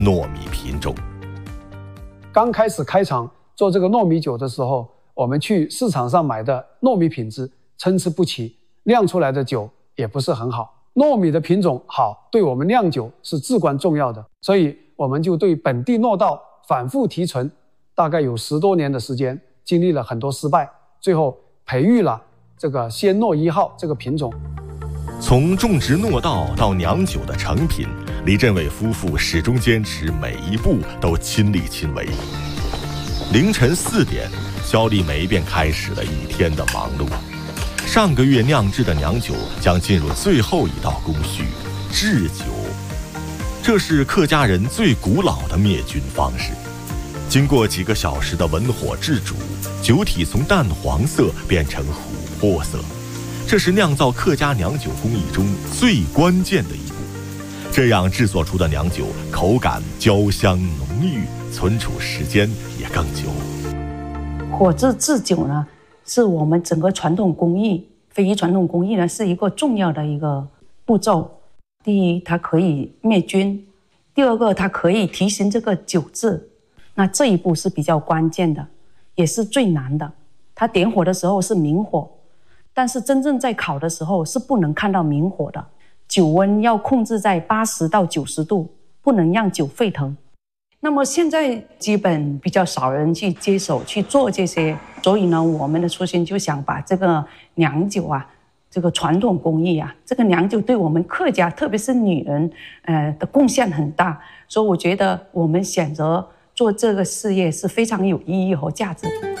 糯米品种。 刚开始开厂做这个糯米酒的时候，我们去市场上买的糯米品质参差不齐，酿出来的酒也不是很好。糯米的品种好，对我们酿酒是至关重要的，所以我们就对本地糯稻反复提纯，大概有10多年的时间，经历了很多失败，最后培育了这个鲜糯1号这个品种。 从种植糯稻到酿酒的成品，李振伟夫妇始终坚持每一步都亲力亲为。凌晨4点，肖丽梅便开始了一天的忙碌。上个月酿制的酿酒将进入最后一道工序——制酒。这是客家人最古老的灭菌方式。经过几个小时的文火制煮，酒体从淡黄色变成琥珀色，这是酿造客家酿酒工艺中最关键的一步。这样制作出的酿酒口感焦香浓郁，存储时间也更久。 火制酒呢，是我们整个传统工艺，非遗传统工艺呢，是一个重要的一个步骤。第一，它可以灭菌；第二个，它可以提升这个酒质。那这一步是比较关键的，也是最难的。它点火的时候是明火，但是真正在烤的时候是不能看到明火的。酒温要控制在80到90度，不能让酒沸腾。那么现在基本比较少人去接手去做这些，所以呢，我们的初心就想把这个酿酒啊，这个传统工艺啊，这个酿酒对我们客家，特别是女人，的贡献很大。所以我觉得我们选择做这个事业是非常有意义和价值的。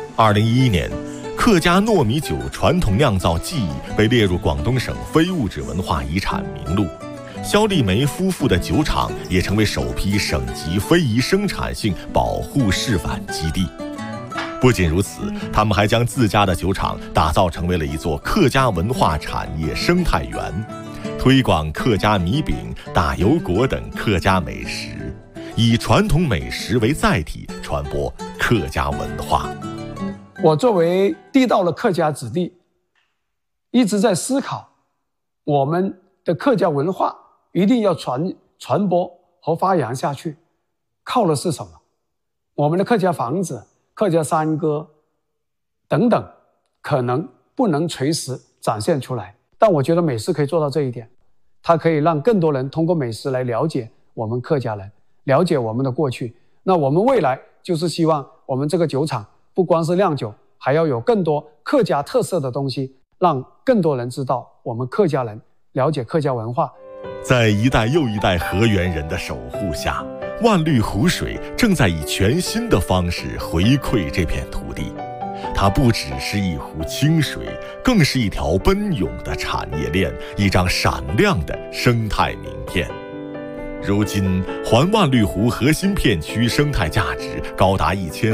2011年，客家糯米酒传统酿造技艺被列入广东省非物质文化遗产名录。肖丽梅夫妇的酒厂也成为首批省级非遗生产性保护示范基地。不仅如此，他们还将自家的酒厂打造成为了一座客家文化产业生态园，推广客家米饼、大油果等客家美食，以传统美食为载体，传播客家文化。 我作为地道的客家子弟，一直在思考，我们的客家文化一定要传播和发扬下去，靠的是什么？我们的客家房子、客家山歌等等，可能不能垂实展现出来，但我觉得美食可以做到这一点，它可以让更多人通过美食来了解我们客家人，了解我们的过去。那我们未来就是希望我们这个酒厂不光是酿酒，还要有更多客家特色的东西，让更多人知道我们客家人，了解客家文化。 在一代又一代河源人的守护下，万绿湖水正在以全新的方式回馈这片土地。它不只是一湖清水，更是一条奔涌的产业链，一张闪亮的生态名片。如今，环万绿湖核心片区生态价值高达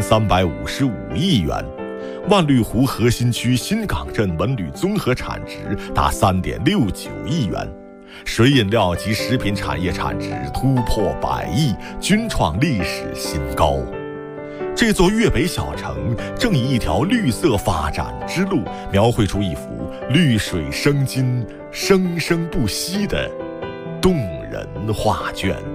1355亿元，万绿湖核心区新港镇文旅综合产值达3.69亿元，水饮料及食品产业产值突破100亿，均创历史新高。这座粤北小城正以一条绿色发展之路，描绘出一幅绿水生金、生生不息的动人画卷。